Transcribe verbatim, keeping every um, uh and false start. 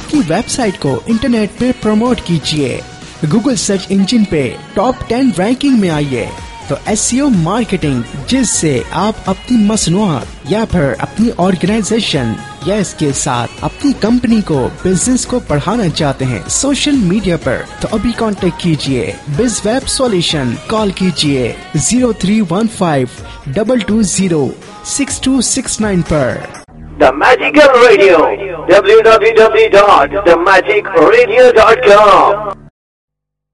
आपकी वेबसाइट को इंटरनेट पे प्रमोट कीजिए, गूगल सर्च इंजिन पे टॉप टेन रैंकिंग में आइए। तो एसईओ मार्केटिंग, जिससे आप अपनी मसनूआत या फिर अपनी ऑर्गेनाइजेशन या इसके साथ अपनी कंपनी को, बिजनेस को बढ़ाना चाहते हैं सोशल मीडिया पर, तो अभी कांटेक्ट कीजिए बिज वेब सॉल्यूशन। कॉल कीजिए zero three one five double two zero six to six nine पर। The Magical Radio, w w w dot the magic radio dot com।